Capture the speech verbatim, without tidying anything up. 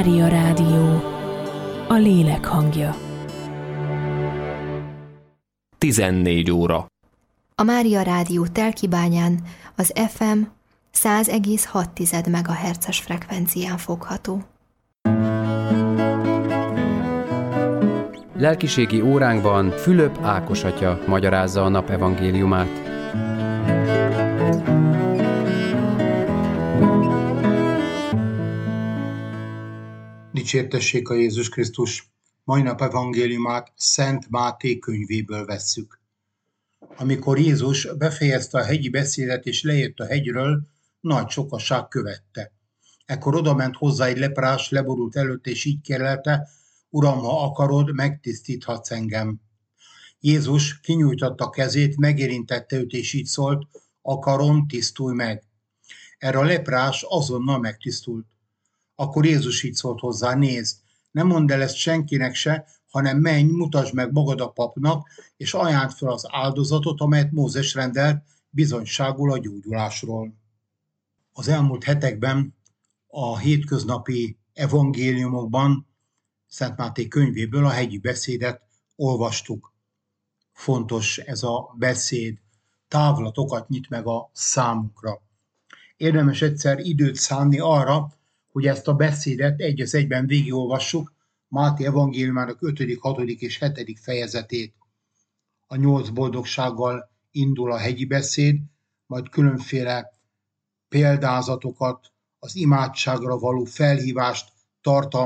Mária Rádió, a lélek hangja. tizennégy óra. A Mária Rádió Telkibányán az ef em száz egész hat megahertzes frekvencián fogható. Lelkiségi óránkban Fülöp Ákos atya magyarázza a nap evangéliumát. Dicsértessék a Jézus Krisztus! Mai nap evangéliumát Szent Máté könyvéből vesszük. Amikor Jézus befejezte a hegyi beszédet és lejött a hegyről, nagy sokaság követte. Ekkor odament hozzá egy leprás, leborult előtt, és így kérlelte: Uram, ha akarod, megtisztíthatsz engem. Jézus kinyújtotta kezét, megérintette őt, és így szólt: akarom, tisztulj meg. Erre a leprás azonnal megtisztult. Akkor Jézus így szólt hozzá: nézd, ne mondd el ezt senkinek se, hanem menj, mutasd meg magad a papnak, és ajánd fel az áldozatot, amelyet Mózes rendelt bizonyságul a gyógyulásról. Az elmúlt hetekben a hétköznapi evangéliumokban Szent Máté könyvéből a hegyi beszédet olvastuk. Fontos ez a beszéd, távlatokat nyit meg a számunkra. Érdemes egyszer időt szánni arra, hogy ezt a beszédet egy az egyben végigolvassuk, Máté evangéliumának ötödik, hatodik és hetedik fejezetét. A nyolc boldogsággal indul a hegyi beszéd, majd különféle példázatokat, az imádságra való felhívást tartalmaz